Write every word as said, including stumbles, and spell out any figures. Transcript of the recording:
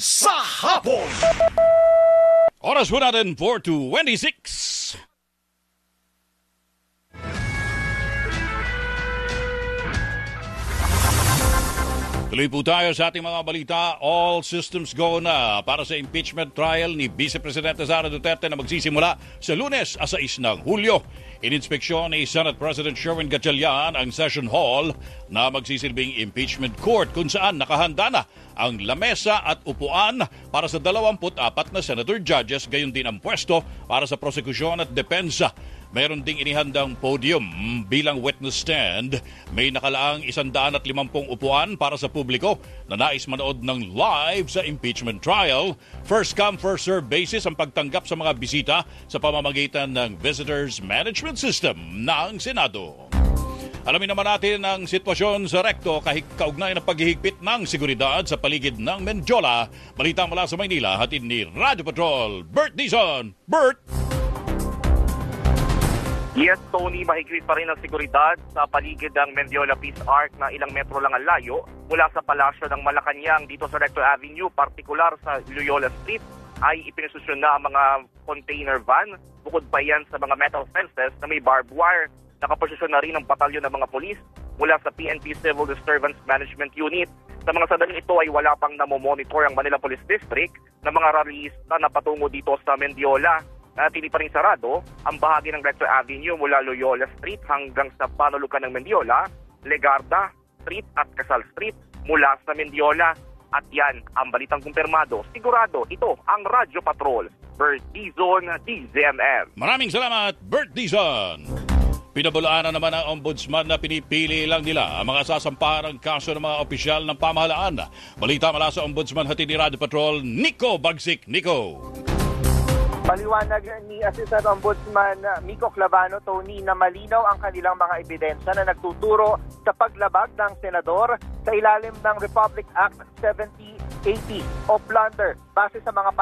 sa hapon. Oras po natin four twenty-six. Tuloy po tayo sa ating mga balita. All systems go na para sa impeachment trial ni Vice Presidente Sara Duterte na magsisimula sa Lunes, sais ng Hulyo. Ininspeksyon ni Senate President Sherwin Gatchalian ang session hall na magsisilbing impeachment court kung saan nakahanda na ang lamesa at upuan para sa dalawampu't apat na senator judges, gayon din ang pwesto para sa prosekusyon at depensa. Meron ding inihandang podium bilang witness stand. May nakalaang isandaan at limampung upuan para sa publiko na nais manood ng live sa impeachment trial. First come, first serve basis ang pagtanggap sa mga bisita sa pamamagitan ng Visitors Management System ng Senado. Alamin naman natin ang sitwasyon sa rekto kahit kaugnay na paghihigpit ng seguridad sa paligid ng Mendiola. Balita mula sa Maynila, hatid ni Radyo Patrol, Bert Dizon. Bert! Yes, Tony, mahigpit pa rin ang seguridad sa paligid ng Mendiola Peace Arc na ilang metro lang ang layo mula sa palasyo ng Malacanang dito sa Recto Avenue, partikular sa Loyola Street, ay ipinisosyon na ang mga container van. Bukod pa yan sa mga metal fences na may barbed wire. Nakaposisyon na rin ang batalyon ng mga polis mula sa P N P Civil Disturbance Management Unit. Sa mga sandaling ito ay wala pang namomonitor ang Manila Police District na mga rallyista na patungo dito sa Mendiola. Natili pa rin sarado ang bahagi ng Recto Avenue mula Loyola Street hanggang sa panulukan ng Mendiola, Legarda Street at Casal Street mula sa Mendiola. At yan ang balitang kumpirmado. Sigurado, ito ang Radyo Patrol, Bert Dizon, D Z M M. Maraming salamat, Bert Dizon. Pinabulaanan naman ang ombudsman na pinipili lang nila ang mga sasampahan ng kaso ng mga opisyal ng pamahalaan. Balita mula sa ombudsman, hatid ni Radyo Patrol, Nico Bagsik. Nico. Paliwanag ni Assistant Ombudsman Miko Clavano, Tony, na malinaw ang kanilang mga ebidensya na nagtuturo sa paglabag ng senador sa ilalim ng Republic Act seventy eighty o plunder base sa mga